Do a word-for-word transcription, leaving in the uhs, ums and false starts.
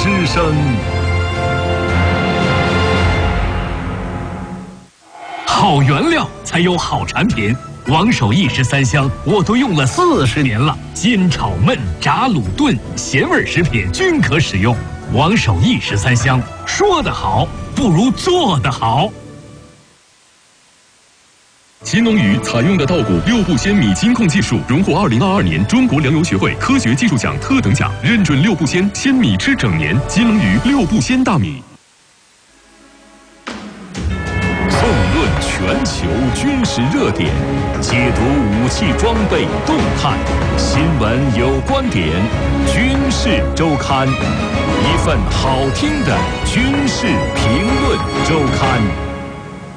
之声。好原料才有好产品，王守义十三香我都用了四十年了，煎炒焖炸卤炖咸味食品均可使用。王守义十三香，说得好不如做得好。 奇农鱼采用的稻谷六步鲜米金控技术，荣获二零二二年中国粮油学会科学技术奖特等奖，认准六步鲜，鲜米吃整年。奇农鱼六步鲜大米。 纵论全球军事热点，解读武器装备动态，新闻有观点，军事周刊，一份好听的军事评论周刊。